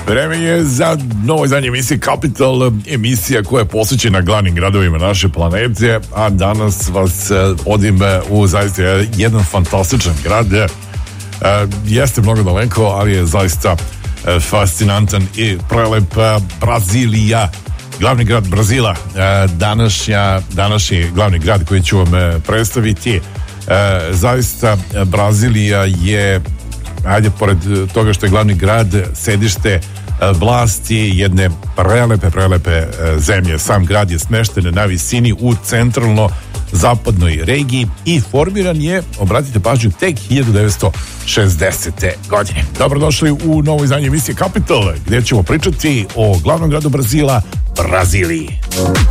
Vreme je za novo izdanje emisije Capital, emisija koja je posvećena glavnim gradovima naše planete, a danas vas vodim u zaista jedan fantastičan grad. Jeste mnogo daleko, ali je zaista fascinantan i prelep. Brazilija, glavni grad Brazila, današnji glavni grad koji ću vam predstaviti. Zaista Brazilija je, ajde, pored toga što je glavni grad, sedište vlasti jedne prelepe zemlje. Sam grad je smešten na visini u centralno-zapadnoj regiji i formiran je, obratite pažnju, tek 1960. godine. Dobrodošli u novo izdanje emisije Capital, gdje ćemo pričati o glavnom gradu Brazila, Braziliji.